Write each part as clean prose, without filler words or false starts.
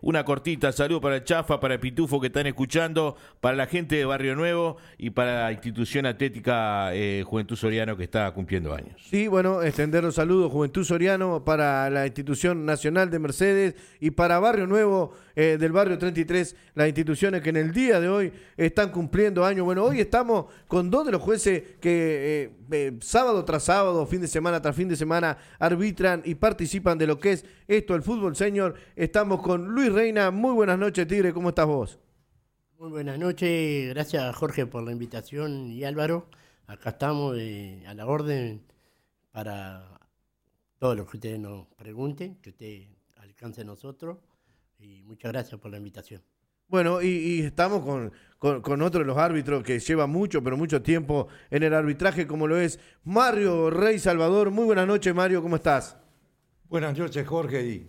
una cortita. Saludo para el Chafa, para el Pitufo que están escuchando, para la gente de Barrio Nuevo y para la institución atlética Juventud Soriano que está cumpliendo años. Sí, bueno, extender los saludos Juventud Soriano para la institución nacional de Mercedes y para Barrio Nuevo del barrio 33, las instituciones que en el día de hoy están cumpliendo años. Bueno, hoy estamos con dos de los jueces que sábado tras sábado, fin de semana tras fin de semana, arbitran y participan de lo que es esto, el fútbol senior. Estamos con Luis Reina. Muy buenas noches, Tigre, ¿cómo estás vos? Muy buenas noches, gracias Jorge por la invitación y Álvaro. Acá estamos a la orden para todo lo que ustedes nos pregunten, que usted alcance a nosotros. Y muchas gracias por la invitación. Bueno, y estamos con otro de los árbitros que lleva mucho, pero mucho tiempo en el arbitraje, como lo es Mario Rey Salvador. Muy buenas noches, Mario, ¿cómo estás? Buenas noches, Jorge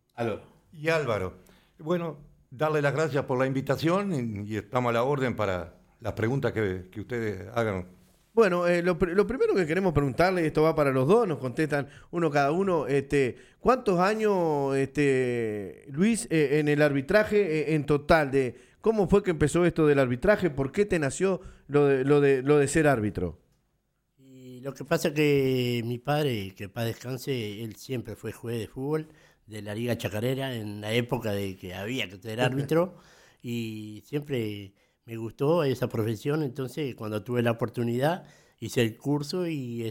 y Álvaro. Bueno, darle las gracias por la invitación y estamos a la orden para las preguntas que ustedes hagan. Bueno, lo primero que queremos preguntarle, esto va para los dos, nos contestan uno cada uno, ¿cuántos años, Luis, en el arbitraje en total? ¿Cómo fue que empezó esto del arbitraje? ¿Por qué te nació lo de ser árbitro? Y lo que pasa es que mi padre, que paz descanse, él siempre fue juez de fútbol de la Liga Chacarera en la época de que había que ser árbitro y siempre me gustó esa profesión. Entonces cuando tuve la oportunidad hice el curso y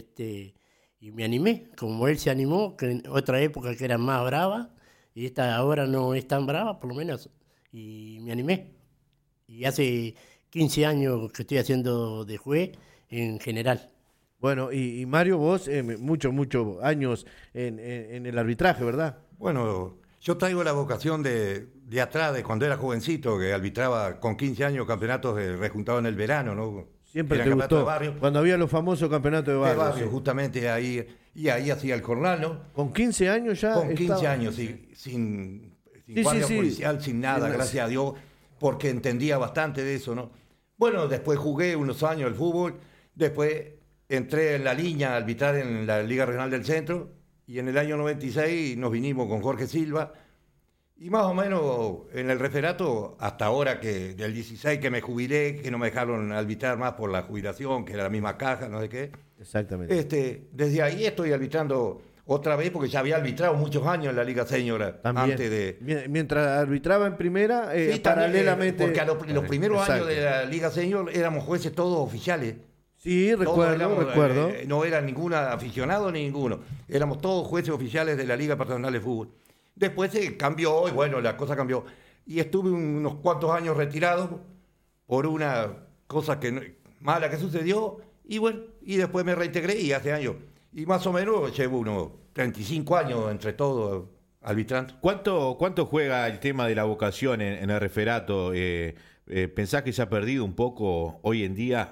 me animé, como él se animó, que en otra época que era más brava y esta ahora no es tan brava por lo menos, y me animé. Y hace 15 años que estoy haciendo de juez en general. Bueno, y Mario, vos muchos años en el arbitraje, ¿verdad? Bueno, yo traigo la vocación de atrás, de cuando era jovencito, que arbitraba con 15 años campeonatos rejuntados en el verano, ¿no? Siempre te gustó, cuando había los famosos campeonatos de barrio. Sí. Justamente ahí, y ahí hacía el corral, ¿no? ¿Con 15 años ya? Con 15 años, sí, sin guardia policial, sin nada, gracias a Dios, porque entendía bastante de eso, ¿no? Bueno, después jugué unos años al fútbol, después entré en la línea a arbitrar en la Liga Regional del Centro, y en el año 96 nos vinimos con Jorge Silva, y más o menos en el referato, hasta ahora que del 16 que me jubilé, que no me dejaron arbitrar más por la jubilación, que era la misma caja, no sé qué. Exactamente. Desde ahí estoy arbitrando otra vez, porque ya había arbitrado muchos años en la Liga Senior antes de... Mientras arbitraba en primera, sí, paralelamente... Porque a los primeros años de la Liga Senior éramos jueces todos oficiales. Sí, recuerdo. No era ningún aficionado ni ninguno. Éramos todos jueces oficiales de la Liga Personal de Fútbol. Después se cambió y bueno, la cosa cambió. Y estuve unos cuantos años retirado por una cosa mala que sucedió. Y bueno, y después me reintegré y hace años. Y más o menos llevo unos 35 años entre todos arbitrando. ¿Cuánto juega el tema de la vocación en el referato? ¿Pensás que se ha perdido un poco hoy en día?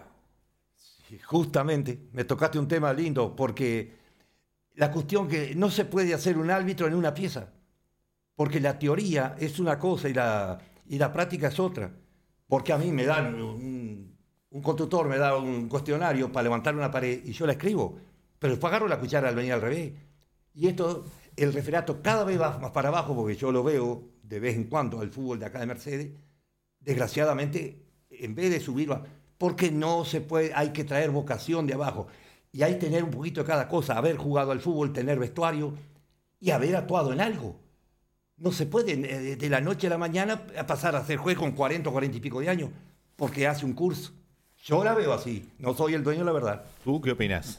Justamente, me tocaste un tema lindo, porque la cuestión que no se puede hacer un árbitro en una pieza, porque la teoría es una cosa y la práctica es otra, porque a mí me dan un conductor, me da un cuestionario para levantar una pared y yo la escribo, pero después agarro la cuchara al venir al revés, y el referato cada vez va más para abajo, porque yo lo veo de vez en cuando al fútbol de acá de Mercedes, desgraciadamente, en vez de subirlo porque no se puede, hay que traer vocación de abajo y hay que tener un poquito de cada cosa, haber jugado al fútbol, tener vestuario y haber actuado en algo. No se puede de la noche a la mañana a pasar a ser juez con 40 o 40 y pico de años porque hace un curso. Yo la veo así, no soy el dueño de la verdad. ¿Tú qué opinas?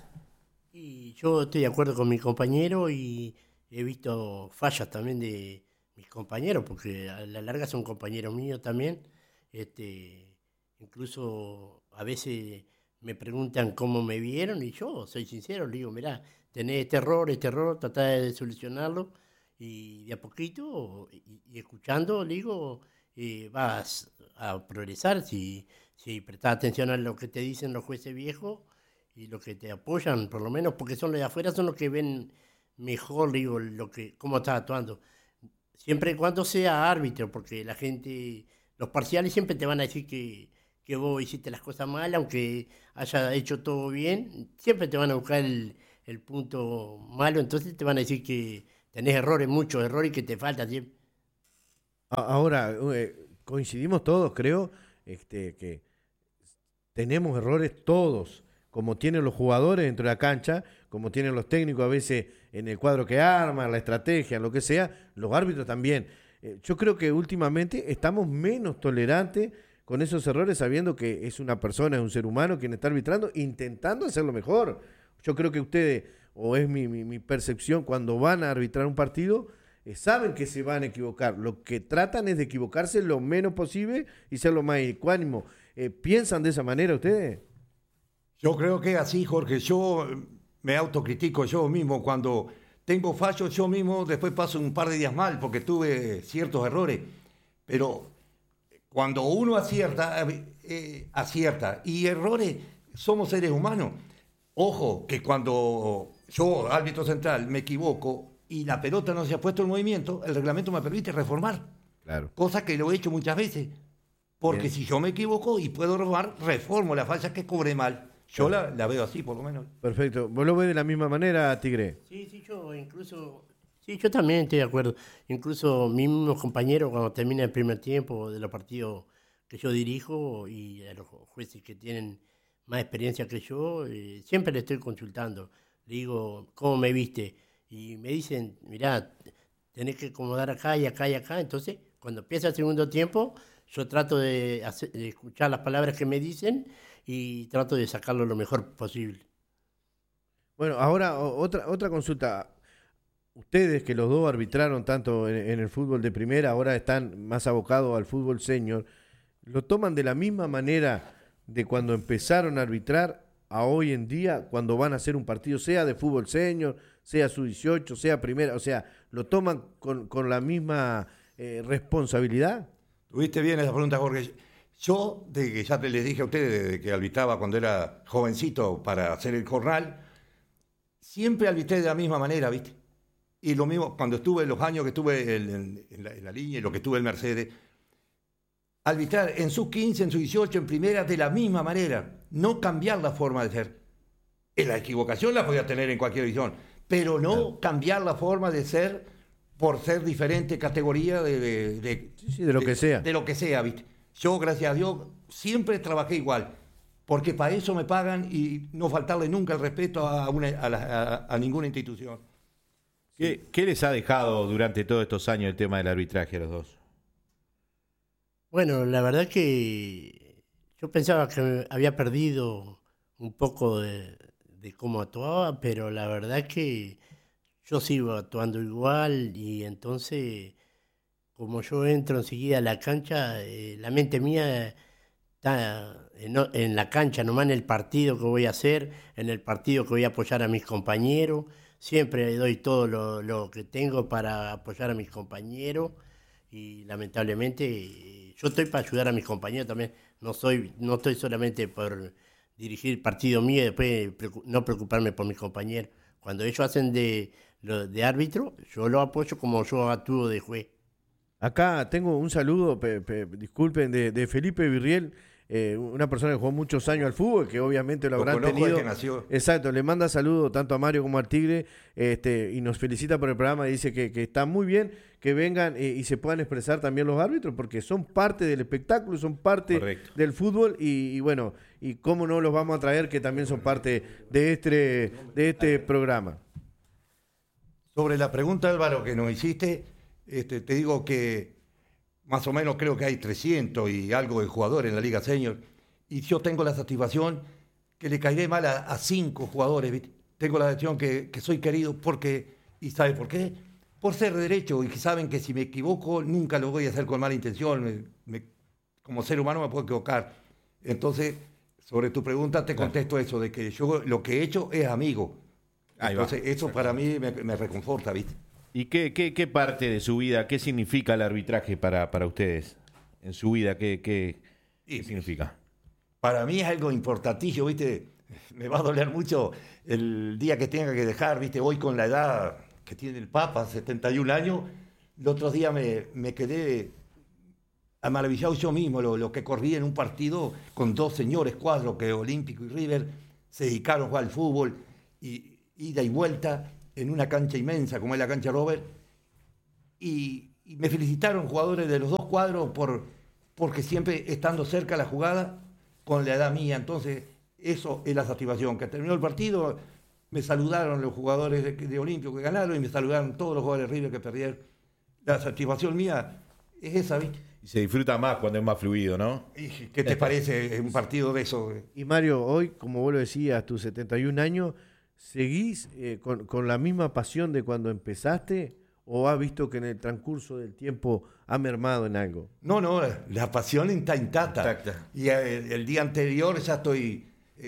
Y yo estoy de acuerdo con mi compañero y he visto fallas también de mis compañeros, porque a la larga son compañeros míos también. Incluso a veces me preguntan cómo me vieron y yo soy sincero, le digo, mirá, tenés este error, tratá de solucionarlo y de a poquito y escuchando, le digo, vas a progresar si prestás atención a lo que te dicen los jueces viejos y los que te apoyan, por lo menos, porque son los de afuera, son los que ven mejor, le digo, cómo estás actuando. Siempre y cuando sea árbitro, porque la gente, los parciales siempre te van a decir que vos hiciste las cosas mal, aunque haya hecho todo bien, siempre te van a buscar el punto malo, entonces te van a decir que tenés errores, muchos errores y que te falta siempre. Ahora, coincidimos todos, creo, que tenemos errores todos, como tienen los jugadores dentro de la cancha, como tienen los técnicos a veces en el cuadro que arman, la estrategia, lo que sea, los árbitros también. Yo creo que últimamente estamos menos tolerantes con esos errores, sabiendo que es una persona, es un ser humano quien está arbitrando, intentando hacerlo mejor. Yo creo que ustedes, o es mi percepción, cuando van a arbitrar un partido, saben que se van a equivocar. Lo que tratan es de equivocarse lo menos posible y ser lo más ecuánimo. ¿Piensan de esa manera ustedes? Yo creo que así, Jorge. Yo me autocritico yo mismo. Cuando tengo fallos, yo mismo después paso un par de días mal porque tuve ciertos errores. Pero cuando uno acierta, acierta. Y errores, somos seres humanos. Ojo, que cuando yo, árbitro central, me equivoco y la pelota no se ha puesto en movimiento, el reglamento me permite reformar. Claro. Cosa que lo he hecho muchas veces. Porque Bien. si yo me equivoco y puedo reformar, reformo la falla que cobré mal. Yo la veo así, por lo menos. Perfecto. ¿Vos lo ves de la misma manera, Tigre? Sí, yo también estoy de acuerdo. Incluso mis mismos compañeros, cuando termina el primer tiempo de los partidos que yo dirijo y a los jueces que tienen más experiencia que yo, siempre le estoy consultando. Le digo, ¿cómo me viste? Y me dicen, mirá, tenés que acomodar acá y acá y acá. Entonces, cuando empieza el segundo tiempo, yo trato de escuchar las palabras que me dicen y trato de sacarlo lo mejor posible. Bueno, ahora otra consulta. Ustedes que los dos arbitraron tanto en el fútbol de primera, ahora están más abocados al fútbol senior, ¿lo toman de la misma manera de cuando empezaron a arbitrar a hoy en día, cuando van a hacer un partido, sea de fútbol senior, sea sub-18, sea primera? O sea, ¿lo toman con la misma responsabilidad? Tuviste bien esa pregunta, Jorge. Yo, de que ya les dije a ustedes, de que arbitraba cuando era jovencito para hacer el jornal, siempre arbitré de la misma manera, ¿viste? Y lo mismo, cuando estuve, los años que estuve en la línea y lo que estuve en Mercedes, arbitrar en sub 15, en sub 18, en primera, de la misma manera. No cambiar la forma de ser. En la equivocación la podía tener en cualquier división, pero no cambiar la forma de ser por ser diferente categoría de lo que sea. De lo que sea, ¿viste? Yo, gracias a Dios, siempre trabajé igual, porque para eso me pagan y no faltarle nunca el respeto a ninguna institución. ¿Qué les ha dejado durante todos estos años el tema del arbitraje a los dos? Bueno, la verdad que yo pensaba que había perdido un poco de cómo actuaba, pero la verdad que yo sigo actuando igual y entonces, como yo entro enseguida a la cancha, la mente mía está en la cancha, nomás en el partido que voy a hacer, en el partido que voy a apoyar a mis compañeros. Siempre doy todo lo que tengo para apoyar a mis compañeros y lamentablemente yo estoy para ayudar a mis compañeros también. No estoy solamente por dirigir el partido mío y después no preocuparme por mis compañeros. Cuando ellos hacen de árbitro, yo lo apoyo como yo actúo de juez. Acá tengo un saludo, disculpen, de Felipe Virriel, una persona que jugó muchos años al fútbol, que obviamente lo habrán tenido. Que nació. Exacto, le manda saludos tanto a Mario como al Tigre, y nos felicita por el programa y dice que está muy bien que vengan y se puedan expresar también los árbitros, porque son parte del espectáculo, son parte Correcto. del fútbol y bueno, y cómo no los vamos a traer, que también son parte de este programa. Sobre la pregunta, Álvaro, que nos hiciste, te digo que más o menos creo que hay 300 y algo de jugadores en la Liga Senior, y yo tengo la satisfacción que le caeré mal a 5 jugadores, ¿viste? Tengo la sensación que soy querido porque, ¿y sabe por qué? Por ser de derecho, y que saben que si me equivoco nunca lo voy a hacer con mala intención, como ser humano me puedo equivocar. Entonces, sobre tu pregunta te contesto eso, de que yo lo que he hecho es amigo. Entonces, eso para mí me reconforta, ¿viste? ¿Y qué parte de su vida, qué significa el arbitraje para ustedes? En su vida, ¿qué significa? Para mí es algo importantísimo, ¿viste? Me va a doler mucho el día que tenga que dejar, ¿viste? Hoy con la edad que tiene el Papa, 71 años, el otro día me quedé maravillado yo mismo, lo que corrí en un partido con 2 señores cuadros, que Olímpico y River se dedicaron a jugar al fútbol, y ida y vuelta en una cancha inmensa como es la cancha Robert, y y me felicitaron jugadores de los dos cuadros porque siempre estando cerca de la jugada con la edad mía. Entonces, eso es la satisfacción. Que terminó el partido, me saludaron los jugadores de Olimpio que ganaron y me saludaron todos los jugadores de River que perdieron. La satisfacción mía es esa, ¿viste? Y se disfruta más cuando es más fluido, ¿no? ¿Qué te parece un partido de eso? Y Mario, hoy, como vos lo decías, tus 71 años, ¿seguís con la misma pasión de cuando empezaste o has visto que en el transcurso del tiempo ha mermado en algo? No, la pasión está intacta. Y el día anterior ya estoy...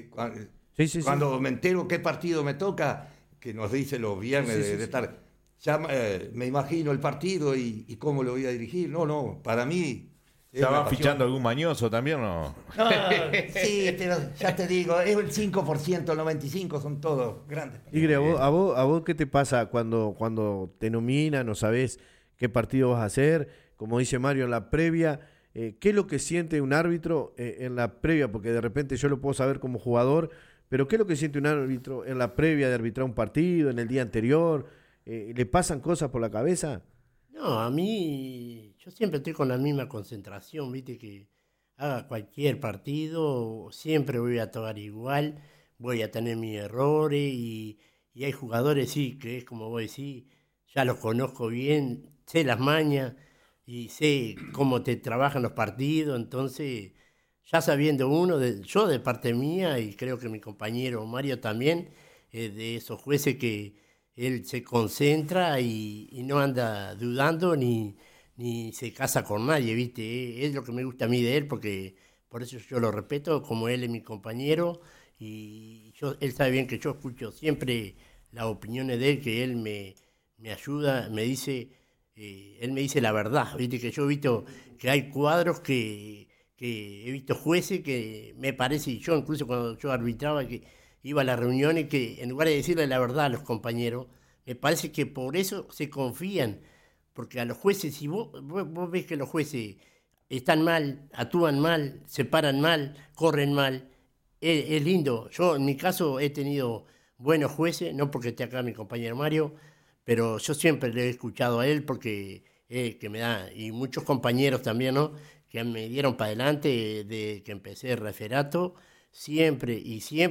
cuando me entero qué partido me toca, que nos dice los viernes de estar... Ya me imagino el partido y cómo lo voy a dirigir. No, para mí... ¿Ya van fichando algún mañoso también o no? Sí, pero ya te digo, es el 5%, el 95% son todos grandes. Tigre, ¿a vos qué te pasa cuando te nominan o sabés qué partido vas a hacer? Como dice Mario, en la previa, ¿qué es lo que siente un árbitro en la previa? Porque de repente yo lo puedo saber como jugador, pero ¿qué es lo que siente un árbitro en la previa de arbitrar un partido, en el día anterior? ¿Le pasan cosas por la cabeza? No, a mí, yo siempre estoy con la misma concentración, viste, que haga cualquier partido, siempre voy a tocar igual, voy a tener mis errores y hay jugadores, sí, que es como vos decís, ya los conozco bien, sé las mañas y sé cómo te trabajan los partidos, entonces, ya sabiendo yo de parte mía y creo que mi compañero Mario también, de esos jueces que él se concentra y no anda dudando ni se casa con nadie, ¿viste? Es lo que me gusta a mí de él, porque por eso yo lo respeto, como él es mi compañero, y él sabe bien que yo escucho siempre las opiniones de él, que él me ayuda, él me dice la verdad, ¿viste? Que yo he visto que hay cuadros que he visto jueces que me parece, y yo incluso cuando yo arbitraba, que iba a las reuniones que en lugar de decirle la verdad a los compañeros, me parece que por eso se confían, porque a los jueces, si vos ves que los jueces están mal, actúan mal, se paran mal, corren mal, es lindo. Yo en mi caso he tenido buenos jueces, no porque esté acá mi compañero Mario, pero yo siempre le he escuchado a él porque que me da, y muchos compañeros también, ¿no?, que me dieron para adelante de que empecé el referato. Siempre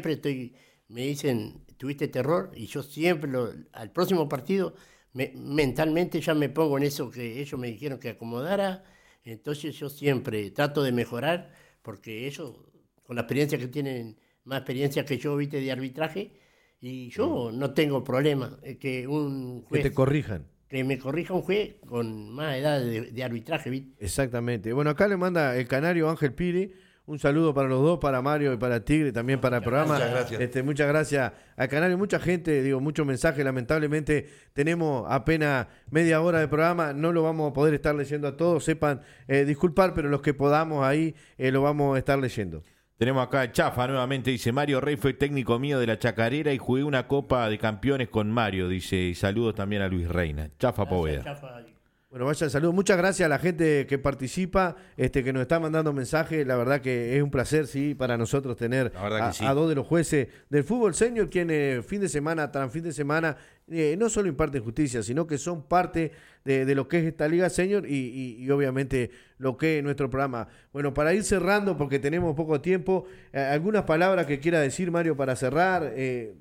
me dicen, tuviste terror, y yo siempre, al próximo partido, mentalmente ya me pongo en eso que ellos me dijeron que acomodara, entonces yo siempre trato de mejorar, porque ellos, con la experiencia que tienen, más experiencia que yo, viste, de arbitraje, y yo no tengo problema, que un juez... Que te corrijan. Que me corrija un juez con más edad de arbitraje, ¿viste? Exactamente. Bueno, acá le manda el canario Ángel Piri. Un saludo para los dos, para Mario y para Tigre, también para el programa. Muchas gracias. Muchas gracias al canario. Mucha gente, muchos mensajes. Lamentablemente tenemos apenas media hora de programa. No lo vamos a poder estar leyendo a todos. Sepan disculpar, pero los que podamos ahí lo vamos a estar leyendo. Tenemos acá a Chafa nuevamente, dice: Mario Rey fue técnico mío de la Chacarera y jugué una Copa de Campeones con Mario, dice, y saludos también a Luis Reina. Chafa Poveda. Chafa. Bueno, vaya el saludo. Muchas gracias a la gente que participa, que nos está mandando mensajes. La verdad que es un placer, sí, para nosotros tener a dos de los jueces del fútbol senior, quienes fin de semana tras fin de semana no solo imparten justicia, sino que son parte de lo que es esta Liga Senior y obviamente lo que es nuestro programa. Bueno, para ir cerrando, porque tenemos poco tiempo, algunas palabras que quiera decir, Mario, para cerrar,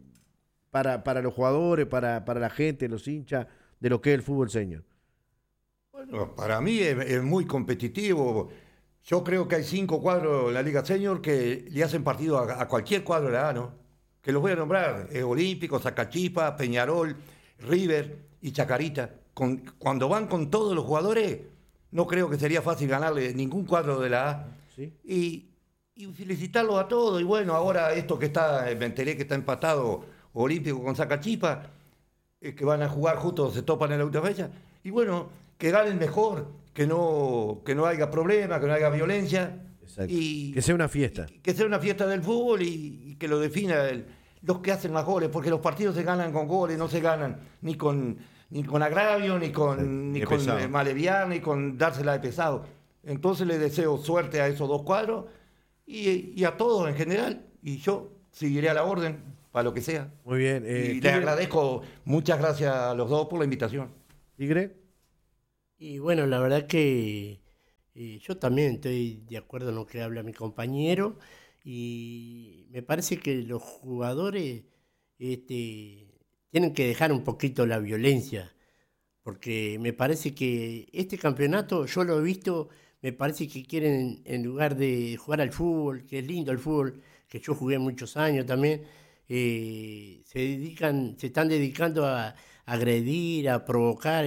para los jugadores, para la gente, los hinchas, de lo que es el fútbol senior. Bueno, para mí es muy competitivo. Yo creo que hay 5 cuadros en la Liga Senior que le hacen partido a cualquier cuadro de la A, ¿no? Que los voy a nombrar: Olímpico, Zacachipa, Peñarol, River y Chacarita. Cuando van con todos los jugadores, no creo que sería fácil ganarle ningún cuadro de la A. ¿Sí? Y felicitarlos a todos. Y bueno, ahora esto que me enteré que está empatado Olímpico con Zacachipa, que van a jugar justo, se topan en la última fecha. Y bueno, que ganen mejor, que no haya problema, que no haya violencia. Exacto. Que sea una fiesta. Que sea una fiesta del fútbol y que lo defina los que hacen más goles, porque los partidos se ganan con goles, no se ganan ni con agravio, ni con maleviar, ni con dársela de pesado. Entonces le deseo suerte a esos dos cuadros y a todos en general, y yo seguiré a la orden para lo que sea. Muy bien. Y les agradezco, muchas gracias a los dos por la invitación. ¿Tigre? Y bueno, la verdad que yo también estoy de acuerdo en lo que habla mi compañero y me parece que los jugadores tienen que dejar un poquito la violencia, porque me parece que este campeonato, yo lo he visto, me parece que quieren, en lugar de jugar al fútbol, que es lindo el fútbol, que yo jugué muchos años también, se están dedicando a agredir, a provocar,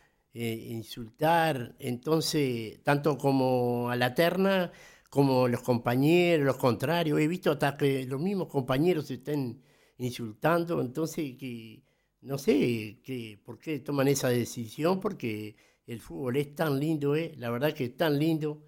insultar, entonces, tanto como a la terna, como los compañeros, los contrarios, he visto hasta que los mismos compañeros se estén insultando, entonces que no sé por qué toman esa decisión, porque el fútbol es tan lindo, la verdad que es tan lindo.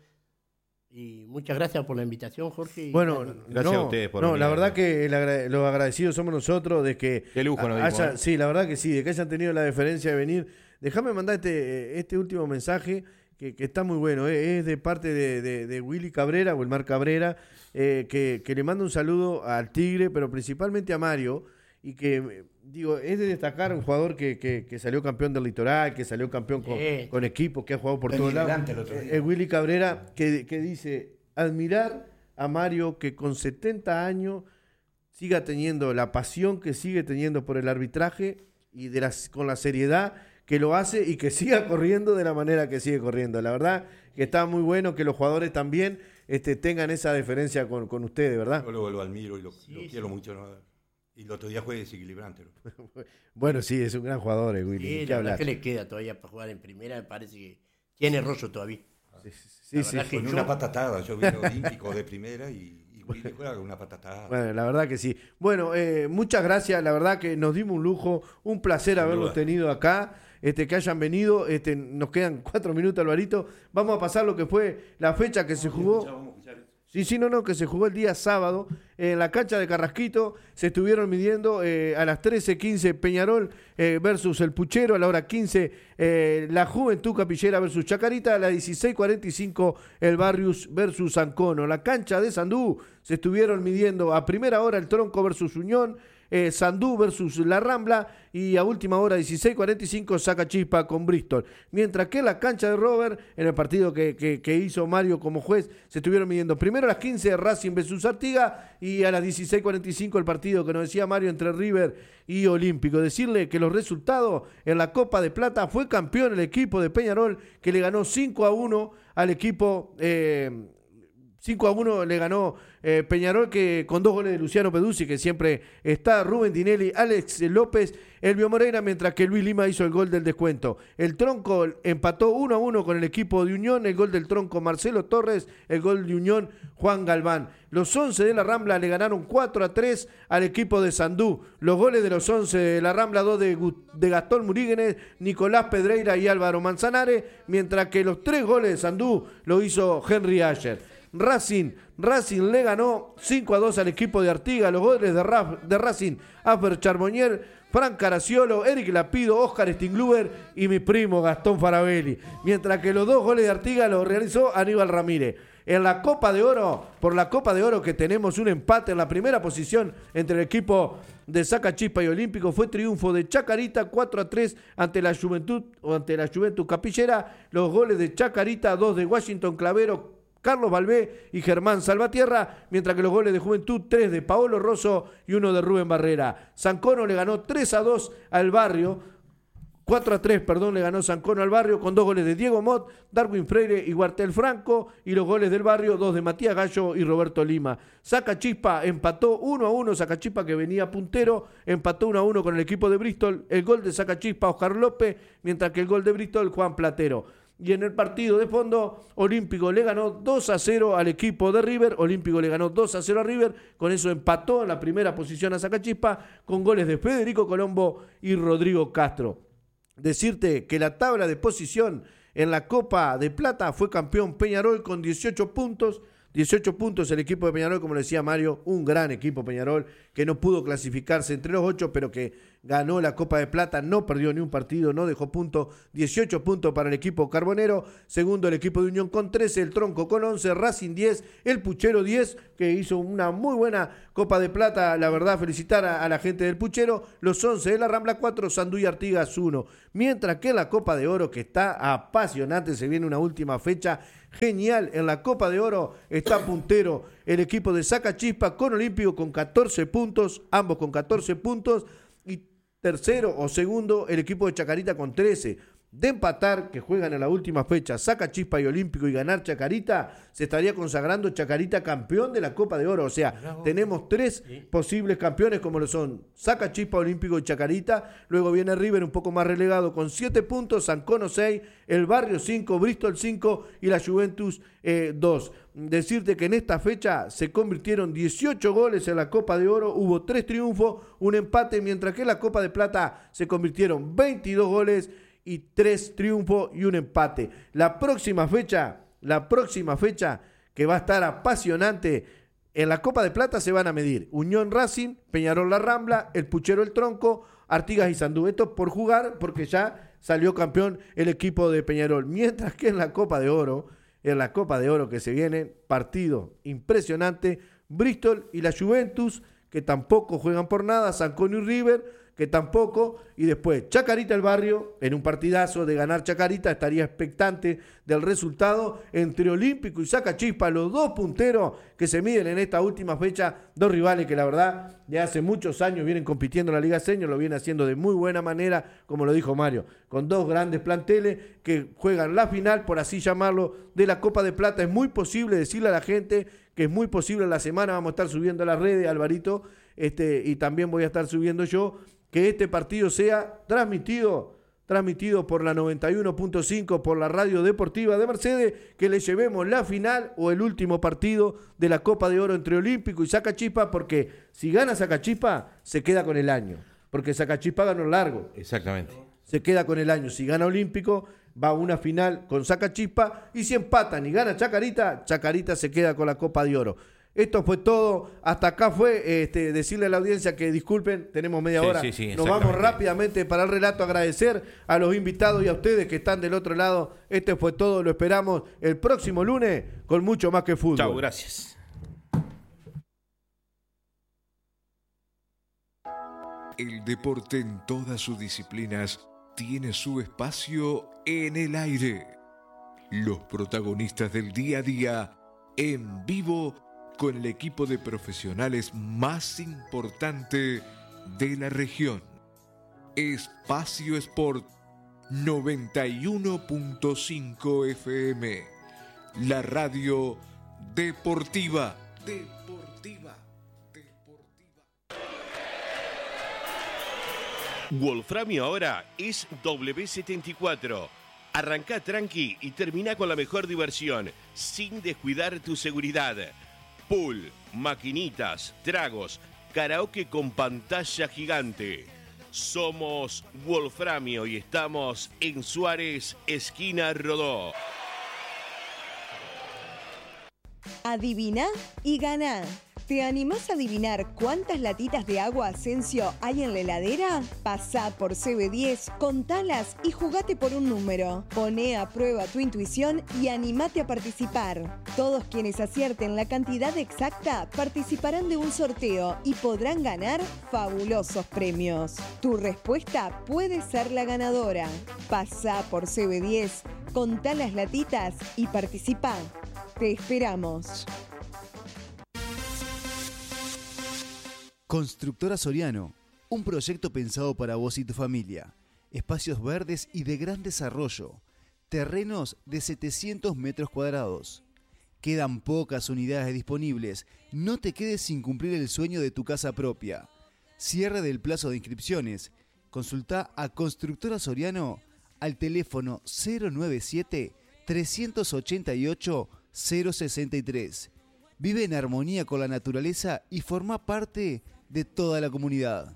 Y muchas gracias por la invitación, Jorge. Bueno, Gracias a ustedes por no, venir. la verdad que los agradecidos somos nosotros de que Qué lujo nos dimos, ¿eh? sí, la verdad que sí, de que hayan tenido la deferencia de venir. Déjame mandar este último mensaje que está muy bueno, es de parte de Willy Cabrera, o el Mar Cabrera, que le manda un saludo al Tigre, pero principalmente a Mario, y que, digo, es de destacar un jugador que salió campeón del Litoral, que salió campeón con equipos, que ha jugado por todos lados. Willy Cabrera, que dice, admirar a Mario, que con 70 años siga teniendo la pasión que sigue teniendo por el arbitraje y con la seriedad que lo hace y que siga corriendo de la manera que sigue corriendo. La verdad que está muy bueno que los jugadores también tengan esa deferencia con ustedes, ¿verdad? Yo lo admiro y lo quiero mucho, ¿no? Y el otro día fue desequilibrante. Bueno, sí, es un gran jugador, Willy. Sí, la verdad que le queda todavía para jugar en primera, me parece que tiene rollo todavía. Sí. Con una patatada, yo vi olímpico de primera y Willy juega con una patatada. Bueno, la verdad que sí. Bueno, muchas gracias, la verdad que nos dimos un lujo, un placer haberlos tenido acá. Que hayan venido, nos quedan 4 minutos, Alvarito. Vamos a pasar lo que fue la fecha que se jugó. Que se jugó el día sábado en la cancha de Carrasquito. Se estuvieron midiendo a las 13:15 Peñarol versus el Puchero, a la hora 15 la Juventud Capillera versus Chacarita, a las 16:45 el Barrios versus Ancono. La cancha de Sandú se estuvieron midiendo a primera hora el Tronco versus Unión, Sandú versus La Rambla, y a última hora 16:45 Sacachispa con Bristol. Mientras que en la cancha de Robert, en el partido que hizo Mario como juez, se estuvieron midiendo primero a las 15 Racing versus Artiga, y a las 16:45 el partido que nos decía Mario entre River y Olímpico. Decirle que los resultados en la Copa de Plata: fue campeón el equipo de Peñarol, que le ganó 5-1 al equipo 5-1 le ganó Peñarol, que con 2 goles de Luciano Peduzzi, que siempre está, Rubén Dinelli, Alex López, Elvio Moreira, mientras que Luis Lima hizo el gol del descuento. El Tronco empató 1-1 con el equipo de Unión, el gol del Tronco Marcelo Torres, el gol de Unión Juan Galván. Los 11 de La Rambla le ganaron 4-3 al equipo de Sandú. Los goles de los 11 de La Rambla: 2 de Gastón Muríguez, Nicolás Pedreira y Álvaro Manzanares, mientras que los 3 goles de Sandú lo hizo Henry Asher. Racing le ganó 5-2 al equipo de Artiga. Los goles de Racing: Afer Charbonnier, Frank Caraciolo, Eric Lapido, Oscar Stingluber y mi primo Gastón Farabelli. Mientras que los 2 goles de Artiga los realizó Aníbal Ramírez. En la Copa de Oro, por la Copa de Oro, que tenemos un empate en la primera posición entre el equipo de Sacachispa y Olímpico, fue triunfo de Chacarita 4-3 ante la Juventud Capillera. Los goles de Chacarita: 2 de Washington Clavero, Carlos Balbé y Germán Salvatierra, mientras que los goles de Juventud: 3 de Paolo Rosso y 1 de Rubén Barrera. Sancono le ganó 3-2 al Barrio, 4-3, le ganó Sancono al Barrio, con 2 goles de Diego Mott, Darwin Freire y Guartel Franco, y los goles del Barrio: 2 de Matías Gallo y Roberto Lima. Sacachispa empató 1-1, Sacachispa, que venía puntero, empató 1-1 con el equipo de Bristol. El gol de Sacachispa, Oscar López, mientras que el gol de Bristol, Juan Platero. Y en el partido de fondo, Olímpico le ganó 2-0 al equipo de River. Olímpico le ganó 2-0 a River. Con eso empató en la primera posición a Sacachispa, con goles de Federico Colombo y Rodrigo Castro. Decirte que la tabla de posición en la Copa de Plata: fue campeón Peñarol con 18 puntos. 18 puntos el equipo de Peñarol, como le decía Mario, un gran equipo Peñarol, que no pudo clasificarse entre los 8, pero que ganó la Copa de Plata, no perdió ni un partido, no dejó punto. 18 puntos para el equipo carbonero. Segundo el equipo de Unión con 13, el Tronco con 11, Racing 10, el Puchero 10, que hizo una muy buena Copa de Plata. La verdad, felicitar a la gente del Puchero. Los 11 de la Rambla 4, Sandú y Artigas 1. Mientras que en la Copa de Oro, que está apasionante, se viene una última fecha genial. En la Copa de Oro está puntero el equipo de Sacachispa con Olímpico con 14 puntos, ambos con 14 puntos. Y tercero o segundo el equipo de Chacarita con 13. De empatar, que juegan a la última fecha Sacachispa y Olímpico, y ganar Chacarita, se estaría consagrando Chacarita campeón de la Copa de Oro. O sea, tenemos 3 posibles campeones, como lo son Sacachispa, Olímpico y Chacarita. Luego viene River un poco más relegado con 7 puntos, Sancono 6, el Barrio 5, Bristol 5 y la Juventus 2. Decirte que en esta fecha se convirtieron 18 goles en la Copa de Oro, hubo 3 triunfos, un empate, mientras que en la Copa de Plata se convirtieron 22 goles y 3 triunfos y un empate. La próxima fecha que va a estar apasionante, en la Copa de Plata se van a medir Unión Racing, Peñarol La Rambla, el Puchero el Tronco, Artigas y Sandú. Esto por jugar, porque ya salió campeón el equipo de Peñarol. Mientras que en la Copa de Oro que se viene, partido impresionante, Bristol y la Juventus, que tampoco juegan por nada, Sancono y River, que tampoco, y después Chacarita el Barrio, en un partidazo de ganar Chacarita, estaría expectante del resultado entre Olímpico y Sacachispa, los 2 punteros que se miden en esta última fecha, 2 rivales que la verdad de hace muchos años vienen compitiendo en la Liga Senior, lo vienen haciendo de muy buena manera, como lo dijo Mario, con 2 grandes planteles que juegan la final, por así llamarlo, de la Copa de Plata. Es muy posible decirle a la gente que es muy posible, la semana vamos a estar subiendo a las redes, Alvarito, y también voy a estar subiendo yo, que este partido sea transmitido por la 91.5, por la Radio Deportiva de Mercedes, que le llevemos la final o el último partido de la Copa de Oro entre Olímpico y Sacachispa, porque si gana Sacachispa, se queda con el año, porque Sacachispa ganó largo. Exactamente. Se queda con el año. Si gana Olímpico, va a una final con Sacachispa, y si empatan y gana Chacarita, Chacarita se queda con la Copa de Oro. Esto fue todo. Hasta acá fue decirle a la audiencia que disculpen, tenemos media hora. Sí, nos vamos rápidamente para el relato. Agradecer a los invitados y a ustedes que están del otro lado. Este fue todo. Lo esperamos el próximo lunes con mucho más que fútbol. Chau, gracias. El deporte en todas sus disciplinas tiene su espacio en el aire. Los protagonistas del día a día en vivo con el equipo de profesionales más importante de la región. Espacio Sport 91.5 FM. La radio deportiva. Wolframio ahora es W74. Arrancá tranqui y termina con la mejor diversión, sin descuidar tu seguridad. Pool, maquinitas, tragos, karaoke con pantalla gigante. Somos Wolframio y estamos en Suárez, esquina Rodó. Adivina y ganá. ¿Te animás a adivinar cuántas latitas de agua Asensio hay en la heladera? Pasá por CB10, contalas y jugate por un número. Poné a prueba tu intuición y animate a participar. Todos quienes acierten la cantidad exacta participarán de un sorteo y podrán ganar fabulosos premios. Tu respuesta puede ser la ganadora. Pasá por CB10, contá las latitas y participá. Te esperamos. Constructora Soriano, un proyecto pensado para vos y tu familia. Espacios verdes y de gran desarrollo. Terrenos de 700 metros cuadrados. Quedan pocas unidades disponibles. No te quedes sin cumplir el sueño de tu casa propia. Cierre del plazo de inscripciones. Consulta a Constructora Soriano al teléfono 097-388-063. Vive en armonía con la naturaleza y forma parte de toda la comunidad.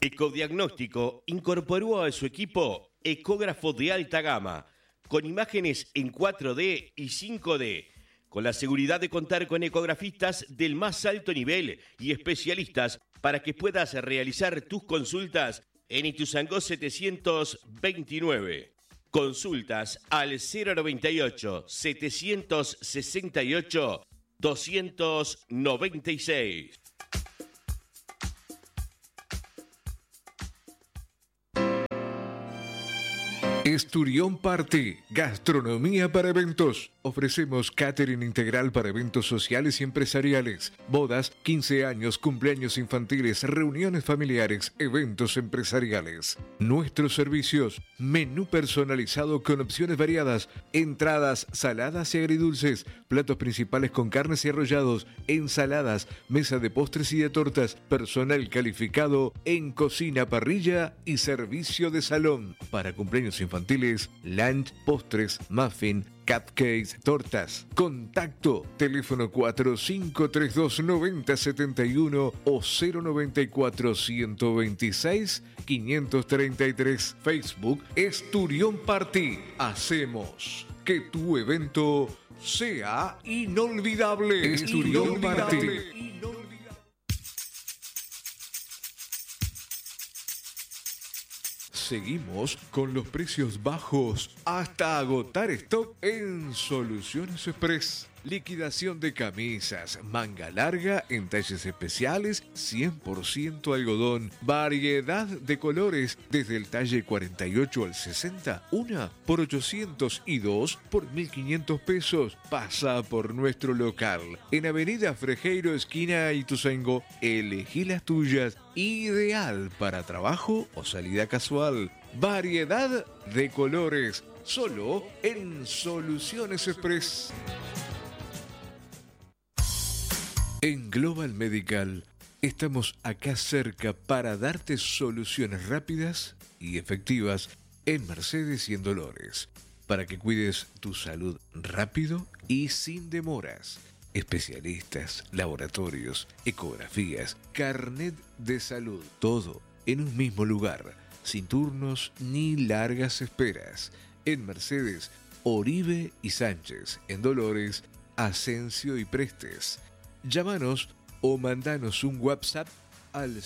Ecodiagnóstico incorporó a su equipo ecógrafo de alta gama, con imágenes en 4D y 5D, con la seguridad de contar con ecografistas del más alto nivel y especialistas para que puedas realizar tus consultas en Ituzaingó 729. Consultas al 098-768-296. Esturión Party, gastronomía para eventos. Ofrecemos catering integral para eventos sociales y empresariales, bodas, 15 años, cumpleaños infantiles, reuniones familiares, eventos empresariales. Nuestros servicios: menú personalizado con opciones variadas, entradas, saladas y agridulces, platos principales con carnes y arrollados, ensaladas, mesa de postres y de tortas, personal calificado en cocina, parrilla y servicio de salón. Para cumpleaños infantiles, lunch, postres, muffin, cupcakes, tortas. Contacto: teléfono 4532-9071 o 094-126-533. Facebook Esturión Party. Hacemos que tu evento sea inolvidable. Esturión Party. Seguimos con los precios bajos hasta agotar stock en Soluciones Express. Liquidación de camisas, manga larga en talles especiales, 100% algodón, variedad de colores, desde el talle 48 al 60, una por 800 y dos por 1.500 pesos. Pasa por nuestro local en Avenida Frejeiro, esquina Ituzaingó. Elegí las tuyas, ideal para trabajo o salida casual. Variedad de colores, solo en Soluciones Express. En Global Medical estamos acá cerca para darte soluciones rápidas y efectivas en Mercedes y en Dolores, para que cuides tu salud rápido y sin demoras. Especialistas, laboratorios, ecografías, carnet de salud, todo en un mismo lugar, sin turnos ni largas esperas. En Mercedes, Oribe y Sánchez; en Dolores, Asensio y Prestes. Llámanos o mandanos un WhatsApp al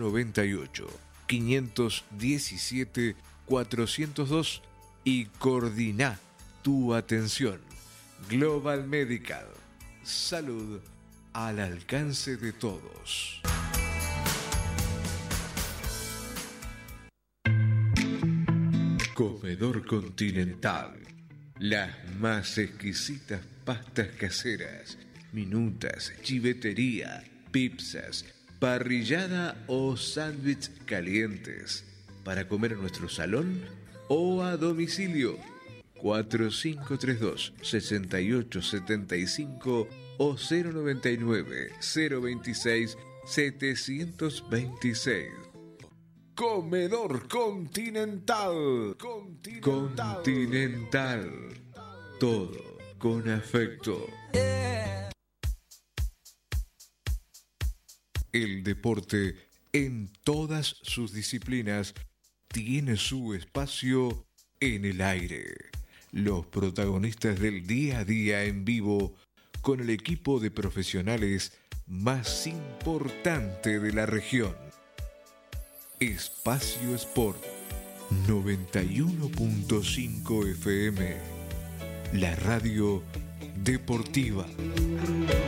098-517-402 y coordina tu atención. Global Medical. Salud al alcance de todos. Comedor Continental. Las más exquisitas pastas caseras, minutas, chivetería, pizzas, parrillada o sándwich calientes. Para comer en nuestro salón o a domicilio. 4532-6875 o 099-026-726. Comedor Continental. Continental. Todo con afecto. El deporte, en todas sus disciplinas, tiene su espacio en el aire. Los protagonistas del día a día en vivo, con el equipo de profesionales más importante de la región. Espacio Sport 91.5 FM, la radio deportiva.